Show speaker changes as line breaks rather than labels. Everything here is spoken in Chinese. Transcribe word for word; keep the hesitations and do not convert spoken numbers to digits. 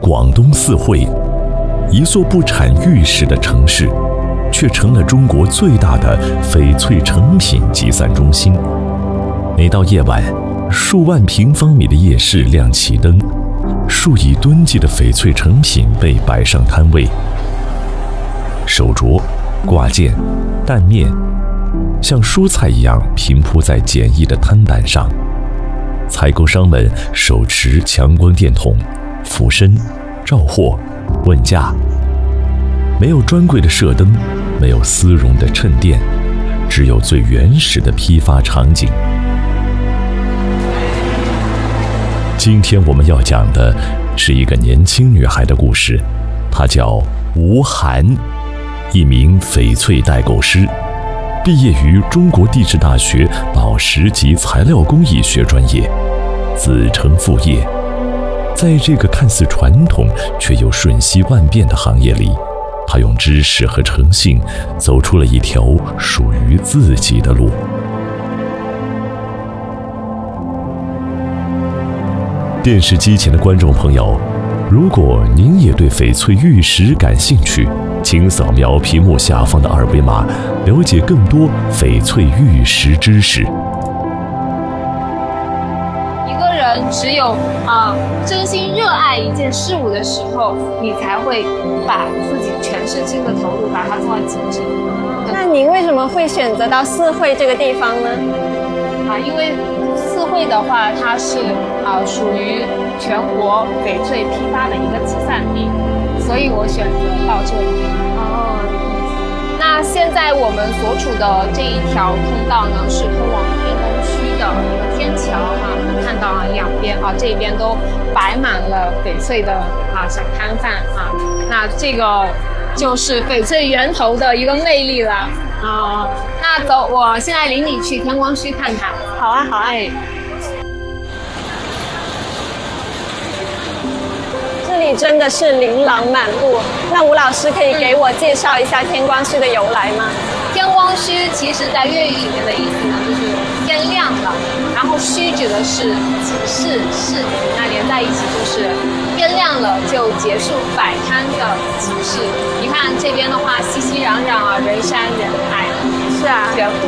广东四会，一座不产玉石的城市，却成了中国最大的翡翠成品集散中心。每到夜晚，数万平方米的夜市亮起灯，数以吨计的翡翠成品被摆上摊位，手镯、挂件、蛋面像蔬菜一样平铺在简易的摊板上。采购商们手持强光电筒、俯身、照货、问价，没有专柜的射灯，没有丝绒的衬垫，只有最原始的批发场景。今天我们要讲的是一个年轻女孩的故事，她叫吴涵，一名翡翠代购师，毕业于中国地质大学宝石及材料工艺学专业，子承父业。在这个看似传统却又瞬息万变的行业里，他用知识和诚信走出了一条属于自己的路。电视机前的观众朋友，如果您也对翡翠玉石感兴趣，请扫描屏幕下方的二维码，了解更多翡翠玉石知识。
一个人只有啊、呃、真心热爱一件事物的时候，你才会把自己全身心的投入，把它做到极致。
那您为什么会选择到四会这个地方呢？
啊，因为四会的话，它是啊、呃、属于全国翡翠批发的一个集散地，所以我选择到这里。
哦，
那现在我们所处的这一条通道呢，是通往天宫区的一个天桥啊。看到啊，两边啊，这边都摆满了翡翠的啊小摊贩啊。那这个就是翡翠源头的一个魅力了啊。那走，我现在领你去天光墟看看。
好啊，好啊。
哎，
这里真的是琳琅满目。那吴老师可以给我介绍一下天光墟的由来吗？
天光墟其实在粤语里面的意思呢，就是天亮了，然后墟指的是集市市集，那连在一起就是天亮了就结束摆摊的集市。你看这边的话，熙熙攘攘啊，人山人海。
是啊，
全部